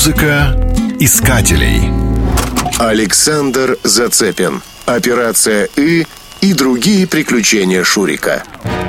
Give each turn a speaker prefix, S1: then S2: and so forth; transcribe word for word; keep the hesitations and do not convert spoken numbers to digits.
S1: Музыка искателей.
S2: Александр Зацепин. Операция «Ы» и другие приключения Шурика.